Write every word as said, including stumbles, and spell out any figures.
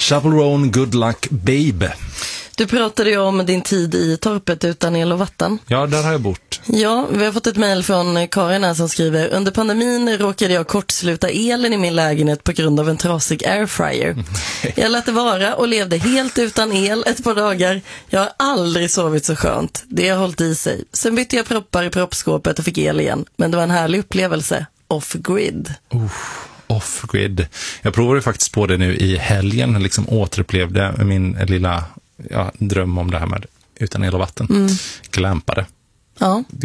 Chappell Roan, Good Luck Babe. Du pratade ju om din tid i torpet utan el och vatten. Ja, där har jag bort. Ja, vi har fått ett mejl från Karin här som skriver: under pandemin råkade jag kortsluta elen i min lägenhet på grund av en trasig airfryer. Jag lät det vara och levde helt utan el ett par dagar. Jag har aldrig sovit så skönt. Det har hållit i sig. Sen bytte jag proppar i proppskåpet och fick el igen. Men det var en härlig upplevelse. Off-grid. Uh. Off-grid. Jag provade faktiskt på det nu i helgen, liksom återupplevde min lilla ja, dröm om det här med utan el och vatten. Mm. Glampade. Ja.